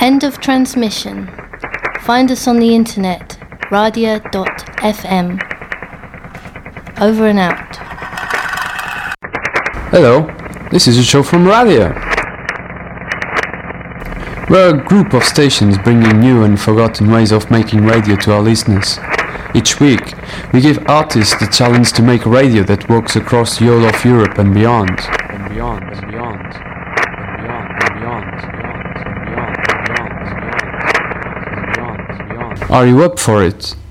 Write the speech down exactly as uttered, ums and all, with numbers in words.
End of transmission. Find us on the internet, radia dot f m. Over and out. Hello, this is a show from Radia. We're a group of stations bringing new and forgotten ways of making radio to our listeners. Each week, we give artists the challenge to make radio that works across the whole of Europe and beyond. And beyond, and beyond, and beyond, and beyond, and beyond, and beyond, and beyond, and beyond, and beyond, and beyond. Are you up for it?